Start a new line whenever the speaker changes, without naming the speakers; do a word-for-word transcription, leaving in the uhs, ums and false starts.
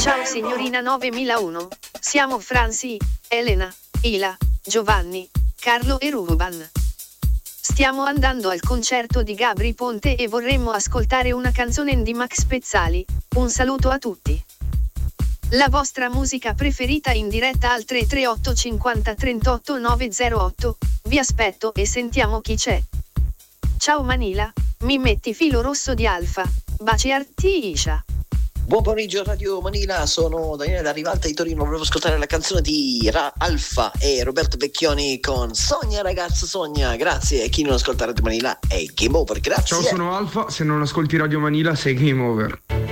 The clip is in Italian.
Ciao signorina novemilauno. Siamo Franzi, Elena, Ila, Giovanni, Carlo e Ruban. Stiamo andando al concerto di Gabri Ponte e vorremmo ascoltare una canzone di Max Pezzali. Un saluto a tutti. La vostra musica preferita in diretta al tre tre otto cinquanta trentotto novecentotto. Vi aspetto e sentiamo chi c'è. Ciao Manila, mi metti filo rosso di Alfa. Baci Artiscia.
Buon pomeriggio Radio Manila, sono Daniele da Rivalta di Torino. Volevo ascoltare la canzone di Ra Alfa e Roberto Vecchioni con Sogna ragazzo sogna. Grazie. E chi non ascolta Radio Manila è game over. Grazie.
Ciao, sono Alfa, se non ascolti Radio Manila sei game over.